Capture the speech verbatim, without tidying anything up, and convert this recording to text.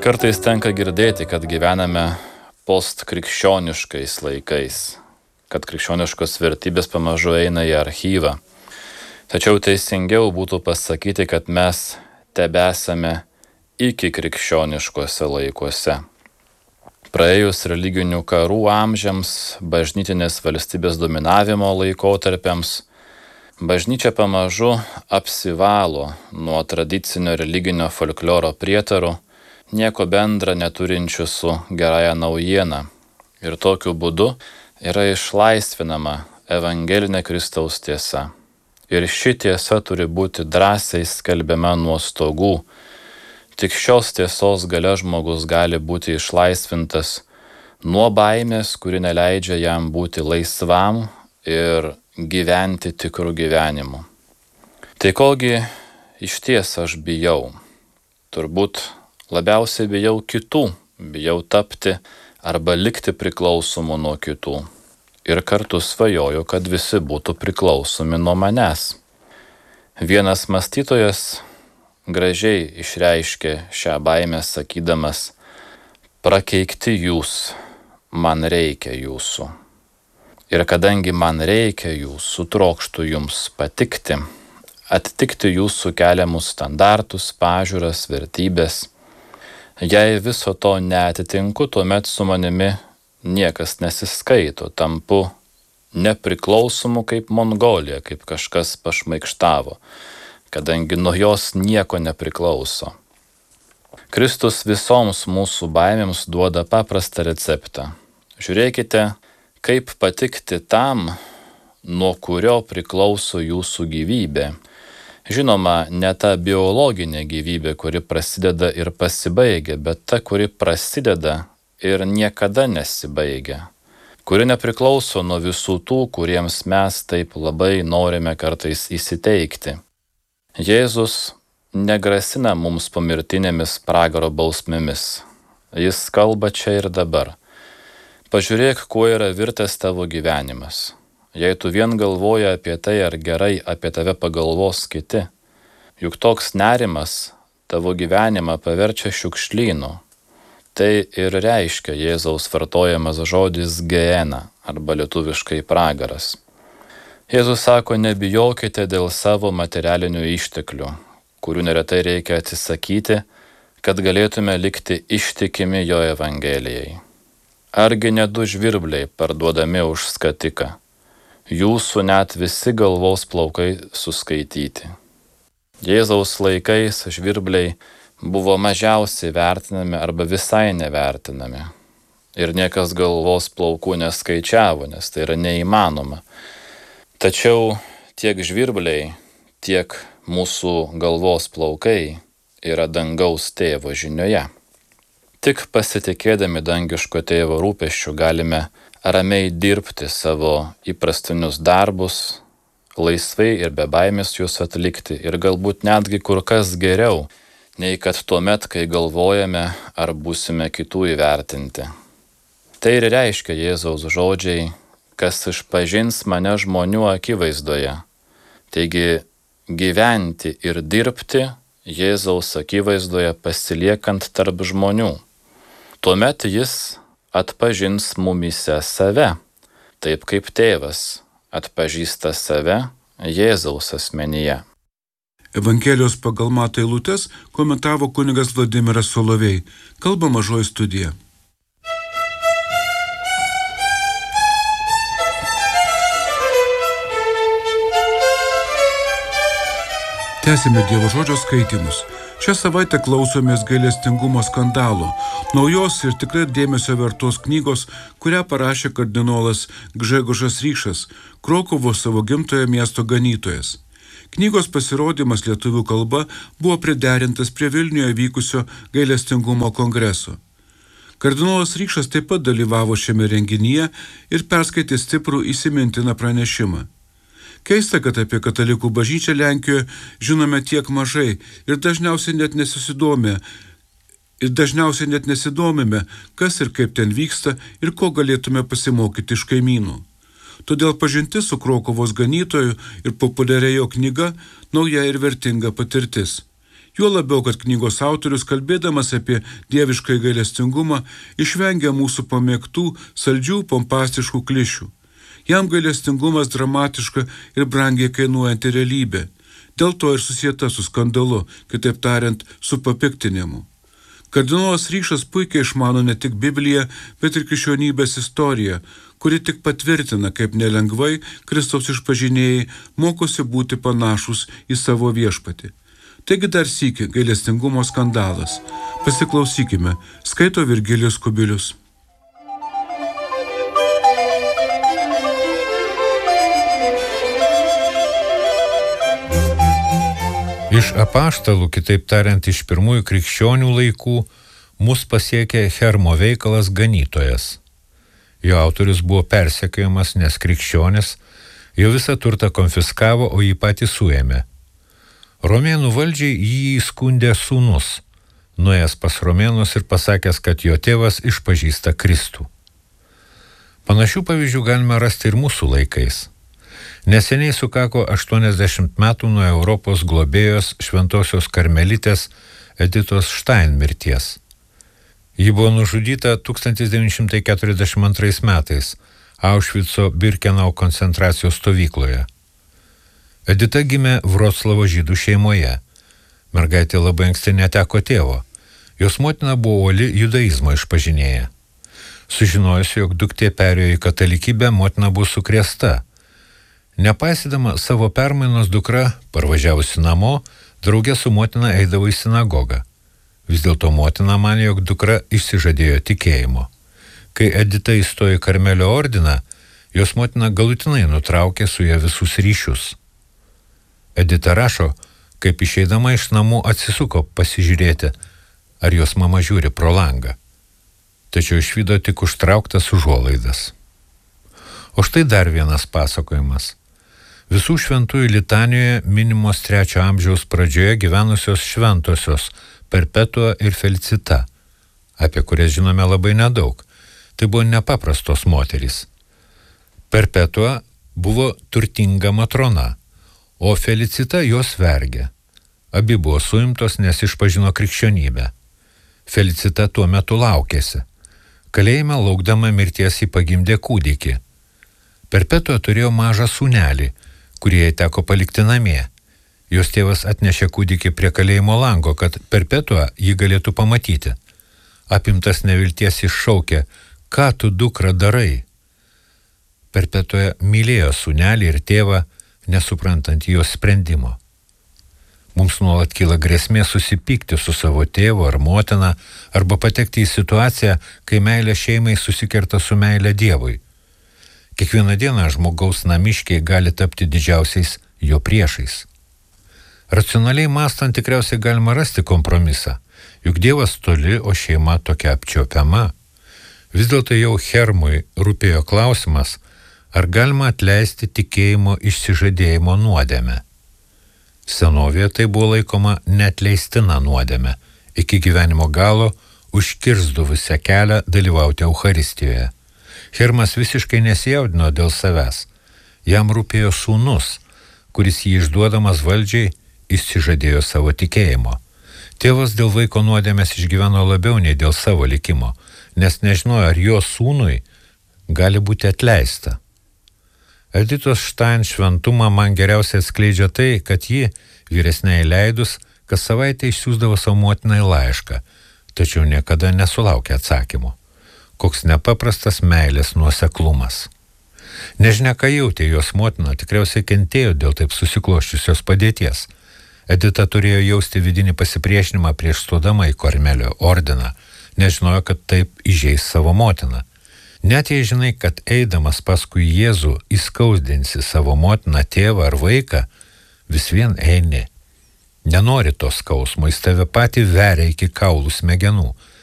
Kartais tenka girdėti, kad gyvename postkrikščioniškais laikais, kad krikščioniškos vertybės pamažu eina į archyvą. Tačiau teisingiau būtų pasakyti, kad mes tebesame iki krikščioniškose laikuose. Praėjus religinių karų amžiams, bažnytinės valstybės dominavimo laikotarpiams, bažnyčia pamažu apsivalo nuo tradicinio religinio folkloro prietarų, nieko bendra neturinčių su gerąja naujiena, ir tokiu būdu yra išlaisvinama evangelinė Kristaus tiesa. Ir ši tiesa turi būti drąsiai skelbiama nuo stogų. Tik šios tiesos galia žmogus gali būti išlaisvintas nuo baimės, kuri neleidžia jam būti laisvam ir gyventi tikrų gyvenimu. Tai kogi iš ties aš bijau? Turbūt labiausiai bijau kitų, bijau tapti arba likti priklausomu nuo kitų. Ir kartu svajoju, kad visi būtų priklausomi nuo manęs. Vienas mąstytojas gražiai išreiškė šią baimę sakydamas: prakeikti jūs, man reikia jūsų. Ir kadangi man reikia jūsų, trokštu jums patikti, atitikti jūsų keliamus standartus, pažiūras, vertybės. Jei viso to neatitinku, tuomet su manimi niekas nesiskaito, tampu nepriklausomu kaip Mongolija, kaip kažkas pašmaikštavo, kadangi nuo jos nieko nepriklauso. Kristus visoms mūsų baimėms duoda paprastą receptą. Žiūrėkite, kaip patikti tam, nuo kurio priklauso jūsų gyvybė. Žinoma, ne ta biologinė gyvybė, kuri prasideda ir pasibaigia, bet ta, kuri prasideda ir niekada nesibaigia, kuri nepriklauso nuo visų tų, kuriems mes taip labai norime kartais įsiteikti. Jėzus negrasina mums pomirtinėmis pragaro bausmėmis. Jis kalba čia ir dabar. Pažiūrėk, kuo yra virtęs tavo gyvenimas. Jei tu vien galvoji apie tai, ar gerai apie tave pagalvos kiti, juk toks nerimas tavo gyvenimą paverčia šiukšlynu. Tai ir reiškia Jėzaus vartojamas žodis geena arba lietuviškai pragaras. Jėzus sako, nebijokite dėl savo materialinių išteklių, kurių neretai reikia atsisakyti, kad galėtume likti ištikimi jo Evangelijai. Argi ne du žvirbliai parduodami už skatiką? Jūsų net visi galvos plaukai suskaityti. Jėzaus laikais žvirbliai buvo mažiausiai vertinami arba visai nevertinami. Ir niekas galvos plaukų neskaičiavo, nes tai yra neįmanoma. Tačiau tiek žvirbliai, tiek mūsų galvos plaukai yra dangaus tėvo žinioje. Tik pasitikėdami dangiško tėvo rūpesčių galime ramiai dirbti savo įprastinius darbus, laisvai ir be baimės juos atlikti ir galbūt netgi kur kas geriau, nei kad tuomet, kai galvojame, ar būsime kitų įvertinti. Tai ir reiškia Jėzaus žodžiai, kas išpažins mane žmonių akivaizdoje. Taigi gyventi ir dirbti Jėzaus akivaizdoje pasiliekant tarp žmonių. Tuomet jis atpažins mumyse save, taip kaip tėvas atpažįsta save Jėzaus asmenyje. Evangelijos pagal Matą eilutes komentavo kunigas Vladimiras Solovej. Kalba Mažoji studija. Tęsime Dievo žodžio skaitymus. Šią savaitę klausomės gailestingumo skandalo, naujos ir tikrai dėmesio vertos knygos, kurią parašė kardinolas Gžegožas Ryšas, Krokuvo savo gimtojo miesto ganytojas. Knygos pasirodymas lietuvių kalba buvo priderintas prie Vilniuje vykusio gailestingumo kongreso. Kardinolas Ryšas taip pat dalyvavo šiame renginyje ir perskaitė stiprų įsimintiną pranešimą. Keista, kad apie katalikų bažnyčią Lenkijoje žinome tiek mažai ir dažniausiai net nesusidomė, ir dažniausiai net nesidomime, kas ir kaip ten vyksta ir ko galėtume pasimokyti iš kaimynų. Todėl pažintis su Krokuvos ganytoju ir populiaria jo knyga nauja ir vertinga patirtis. Juo labiau, kad knygos autorius, kalbėdamas apie dievišką gailestingumą, išvengia mūsų pamėgtų, saldžių, pompastiškų klišių. Jam gailestingumas dramatiška ir brangiai kainuojanti realybė. Dėl to ir susieta su skandalu, kitaip tariant, su papiktinimu. Kardinolas Ryšas puikiai išmano ne tik Bibliją, bet ir krikščionybės istoriją, kuri tik patvirtina, kaip nelengvai Kristaus išpažinėjai mokosi būti panašus į savo viešpatį. Taigi dar sykį gailestingumo skandalas. Pasiklausykime, skaito Virgilijus Kubilius. Iš apaštalų, kitaip tariant, iš pirmųjų krikščionių laikų, mus pasiekė Hermo veikalas Ganytojas. Jo autorius buvo persekiojamas, nes krikščionis jo visą turtą konfiskavo, o jį patį suėmė. Romėnų valdžiai jį įskundė sūnus, nuėjęs pas romėnus ir pasakęs, kad jo tėvas išpažįsta Kristų. Panašių pavyzdžių galime rasti ir mūsų laikais. Neseniai sukako aštuoniasdešimt metų nuo Europos globėjos šventosios karmelitės Editos Štain mirties. Ji buvo nužudyta tūkstantis devyni šimtai keturiasdešimt antrais metais Aušvico Birkenau koncentracijos stovykloje. Edita gimė Vroclavo žydų šeimoje. Mergaitė labai anksti neteko tėvo. Jos motina buvo uoli judaizmo išpažinėja. Sužinojusi, jog duktė perėjo į katalikybę, motina buvo sukrėsta. Nepaisydama savo permainos, dukra, parvažiavusi namo, draugė su motina eidavo į sinagogą. Vis dėlto motina manė, jog dukra išsižadėjo tikėjimo. Kai Edita įstojo į Karmelio ordiną, jos motina galutinai nutraukė su ja visus ryšius. Edita rašo, kaip išeidama iš namų atsisuko pasižiūrėti, ar jos mama žiūri pro langą. Tačiau išvydo tik užtrauktas užuolaidas. O štai dar vienas pasakojimas. Visų šventųjų litanijoje minimos trečio amžiaus pradžioje gyvenusios šventosios Perpetua ir Felicita, apie kurias žinome labai nedaug. Tai buvo nepaprastos moterys. Perpetua buvo turtinga matrona, o Felicita jos vergė. Abi buvo suimtos, nes išpažino krikščionybę. Felicita tuo metu laukėsi. Kalėjime laukdama mirties jį pagimdė kūdikį. Perpetua turėjo mažą sūnelį, kurį jai teko palikti namie. Jos tėvas atnešė kūdikį prie kalėjimo lango, kad Perpetua jį galėtų pamatyti. Apimtas nevilties iššaukė, ką tu, dukra, darai? Perpetua mylėjo sūnelį ir tėvą, nesuprantant jos sprendimo. Mums nuolat kyla grėsmė susipykti su savo tėvu ar motina, arba patekti į situaciją, kai meilė šeimai susikerta su meilė Dievui. Kiekvieną dieną žmogaus namiškiai gali tapti didžiausiais jo priešais. Racionaliai mąstant tikriausiai galima rasti kompromisą, juk Dievas toli, o šeima tokia apčiuopiama. Vis dėlto jau Hermui rūpėjo klausimas, ar galima atleisti tikėjimo išsižadėjimo nuodėmę. Senovėje tai buvo laikoma neatleistina nuodėmė, iki gyvenimo galo užkirsduvusią kelią dalyvauti Eucharistijoje. Hermas visiškai nesijaudino dėl savęs. Jam rūpėjo sūnus, kuris jį išduodamas valdžiai išsižadėjo savo tikėjimo. Tėvas dėl vaiko nuodėmės išgyveno labiau nei dėl savo likimo, nes nežinojo, ar jo sūnui gali būti atleista. Editos Štain šventumą man geriausiai atskleidžia tai, kad ji, vyresniai leidus, kas savaitę išsiųsdavo savo motinai laišką, tačiau niekada nesulaukė atsakymų. Koks nepaprastas meilės nuoseklumas. Nežinia, ką jautė jos motina, tikriausiai kentėjo dėl taip susikloščiusios padėties. Edita turėjo jausti vidinį pasipriešinimą prieš stodama į Karmelio ordiną, nežinojo, kad taip įžeis savo motiną. Net jei žinai, kad eidamas paskui Jėzų įskausdinsi savo motiną, tėvą ar vaiką, vis vien eini. Nenori to skausmo, jis tave patį veria iki kaulų smegenų.